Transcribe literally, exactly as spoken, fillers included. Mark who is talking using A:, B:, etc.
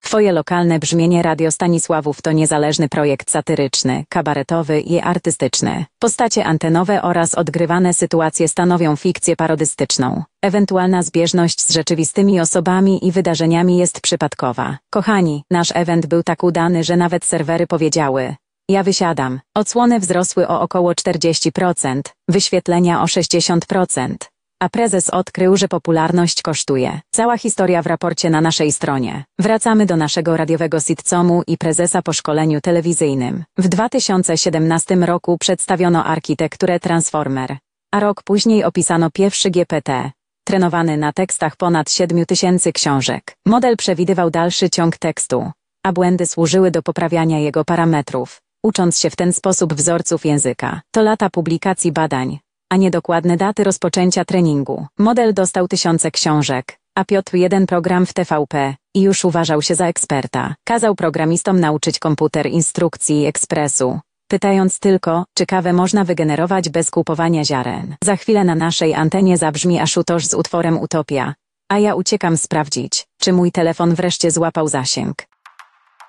A: Twoje lokalne brzmienie Radio Stanisławów to niezależny projekt satyryczny, kabaretowy i artystyczny. Postacie antenowe oraz odgrywane sytuacje stanowią fikcję parodystyczną. Ewentualna zbieżność z rzeczywistymi osobami i wydarzeniami jest przypadkowa. Kochani, nasz event był tak udany, że nawet serwery powiedziały: ja wysiadam. Odsłony wzrosły o około czterdzieści procent, wyświetlenia o sześćdziesiąt procent. A prezes odkrył, że popularność kosztuje. Cała historia w raporcie na naszej stronie. Wracamy do naszego radiowego sitcomu i prezesa po szkoleniu telewizyjnym. W dwa tysiące siedemnastym roku przedstawiono architekturę Transformer, a rok później opisano pierwszy G P T, trenowany na tekstach ponad siedmiu tysięcy książek. Model przewidywał dalszy ciąg tekstu, a błędy służyły do poprawiania jego parametrów, ucząc się w ten sposób wzorców języka. To lata publikacji badań, a nie dokładne daty rozpoczęcia treningu. Model dostał tysiące książek, a Piotr jeden program w T V P i już uważał się za eksperta. Kazał programistom nauczyć komputer instrukcji ekspresu, pytając tylko, czy kawę można wygenerować bez kupowania ziaren. Za chwilę na naszej antenie zabrzmi Ashutosh z utworem Utopia, a ja uciekam sprawdzić, czy mój telefon wreszcie złapał zasięg.